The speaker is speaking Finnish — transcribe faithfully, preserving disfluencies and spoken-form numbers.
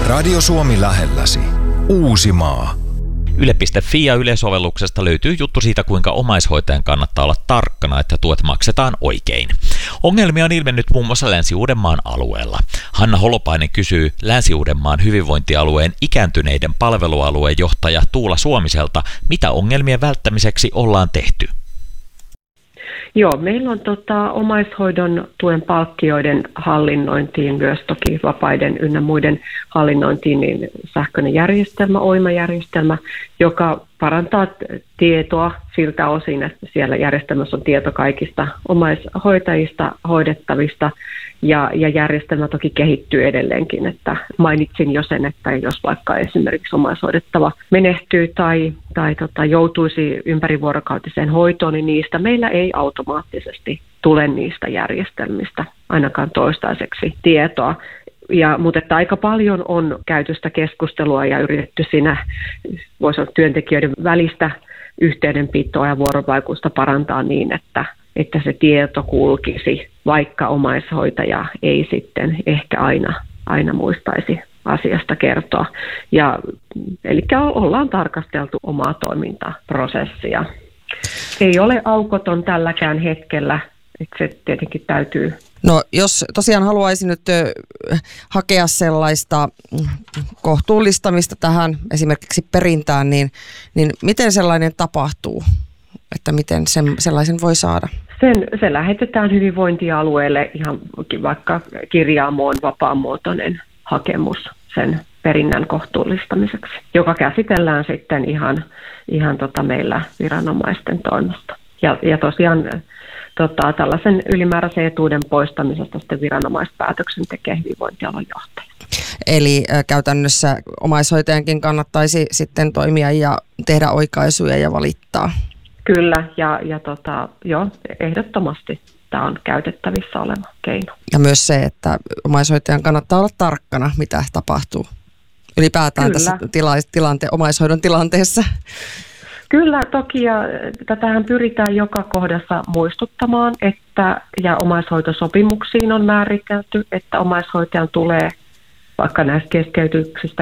Radio Suomi lähelläsi. Uusimaa. Yle piste fi ja Yle-sovelluksesta löytyy juttu siitä, kuinka omaishoitajan kannattaa olla tarkkana, että tuet maksetaan oikein. Ongelmia on ilmennyt muun muassa Länsi-Uudenmaan alueella. Hanna Holopainen kysyy Länsi-Uudenmaan hyvinvointialueen ikääntyneiden palvelualueen johtaja Tuula Suomiselta, mitä ongelmien välttämiseksi ollaan tehty. Joo, meillä on tota, omaishoidon tuen palkkioiden hallinnointiin, myös toki vapaiden ynnä muiden hallinnointiin, niin sähköinen järjestelmä, O I M A-järjestelmä, joka parantaa tietoa siltä osin, että siellä järjestelmässä on tieto kaikista omaishoitajista, hoidettavista, ja, ja järjestelmä toki kehittyy edelleenkin, että mainitsin jo sen, että jos vaikka esimerkiksi omaishoidettava menehtyy tai, tai tota, joutuisi ympärivuorokautiseen hoitoon, niin niistä meillä ei automaattisesti tule niistä järjestelmistä ainakaan toistaiseksi tietoa. Ja, mutta että aika paljon on käyty sitä keskustelua ja yritetty siinä, voisi olla työntekijöiden välistä yhteydenpitoa ja vuorovaikutusta parantaa niin, että, että se tieto kulkisi, vaikka omaishoitaja ei sitten ehkä aina, aina muistaisi asiasta kertoa. Ja, eli ollaan tarkasteltu omaa toimintaprosessia. Ei ole aukoton tälläkään hetkellä, että se tietenkin täytyy. No jos tosiaan haluaisin nyt hakea sellaista kohtuullistamista tähän esimerkiksi perintään, niin, niin miten sellainen tapahtuu, että miten sen, sellaisen voi saada? Sen, se lähetetään hyvinvointialueelle ihan vaikka kirjaamoon vapaamuotoinen hakemus sen perinnän kohtuullistamiseksi, joka käsitellään sitten ihan, ihan tota meillä viranomaisten toimesta. Ja, ja tosiaan tota, tällaisen ylimääräisen etuuden poistamisesta sitten viranomaispäätöksen tekee hyvinvointialueen johtaja. Eli ä, käytännössä omaishoitajankin kannattaisi sitten toimia ja tehdä oikaisuja ja valittaa. Kyllä, ja, ja tota, joo, ehdottomasti tämä on käytettävissä oleva keino. Ja myös se, että omaishoitajan kannattaa olla tarkkana, mitä tapahtuu ylipäätään Kyllä. tässä tila- tilante- omaishoidon tilanteessa. Kyllä, toki, ja tätähän pyritään joka kohdassa muistuttamaan, että ja omaishoitosopimuksiin on määritelty, että omaishoitajan tulee vaikka näistä keskeytyksistä